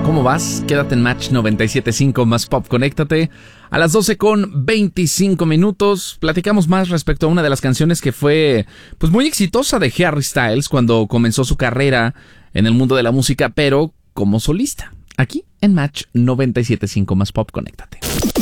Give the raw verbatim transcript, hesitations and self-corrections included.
¿Cómo vas? Quédate en Match noventa y siete punto cinco más Pop, conéctate. A las doce con veinticinco minutos platicamos más respecto a una de las canciones que fue pues muy exitosa de Harry Styles cuando comenzó su carrera en el mundo de la música, pero como solista. Aquí en Match noventa y siete punto cinco más Pop, conéctate.